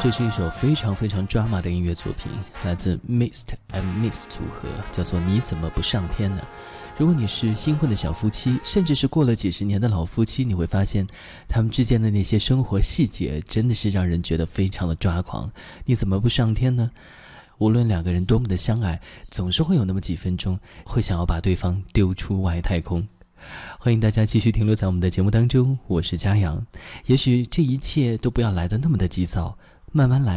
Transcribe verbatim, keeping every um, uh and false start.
这是一首非常非常 drama 的音乐作品，来自 Mist and Miss 组合，叫做你怎么不上天呢？如果你是新婚的小夫妻，甚至是过了几十年的老夫妻，你会发现他们之间的那些生活细节真的是让人觉得非常的抓狂。你怎么不上天呢？无论两个人多么的相爱，总是会有那么几分钟会想要把对方丢出外太空。欢迎大家继续停留在我们的节目当中，我是嘉阳。也许这一切都不要来得那么的急躁，慢慢来，